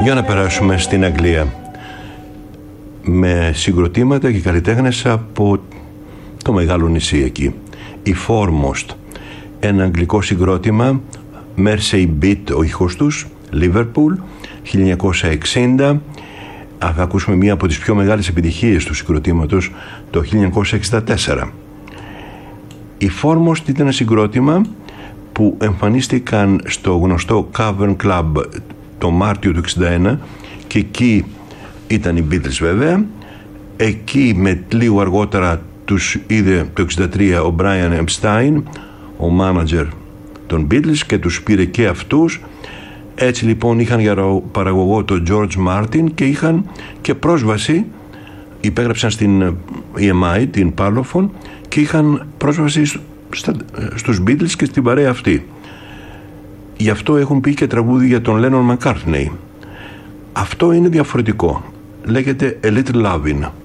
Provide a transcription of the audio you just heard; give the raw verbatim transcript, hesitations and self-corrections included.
Για να περάσουμε στην Αγγλία με συγκροτήματα και καλλιτέχνες από το μεγάλο νησί εκεί. Η Foremost, ένα αγγλικό συγκρότημα, Mersey Beat ο ήχος τους, Liverpool, χίλια εννιακόσια εξήντα. Θα ακούσουμε μία από τις πιο μεγάλες επιτυχίες του συγκροτήματος το χίλια εννιακόσια εξήντα τέσσερα. Η Foremost ήταν ένα συγκρότημα που εμφανίστηκαν στο γνωστό Cavern Club το Μάρτιο του εξήντα ένα και εκεί ήταν οι Beatles βέβαια. Εκεί με λίγο αργότερα τους είδε το εξήντα τρία ο Brian Epstein, ο μάνατζερ των Beatles, και τους πήρε και αυτούς. Έτσι λοιπόν είχαν για παραγωγό τον George Martin και είχαν και πρόσβαση, υπέγραψαν στην ι εμ άι, την Parlophone, και είχαν πρόσβαση στα, στους Beatles και στην παρέα αυτή. Γι' αυτό έχουν πει και τραγούδι για τον Lennon McCartney. Αυτό είναι διαφορετικό. Λέγεται A Little Lovin'.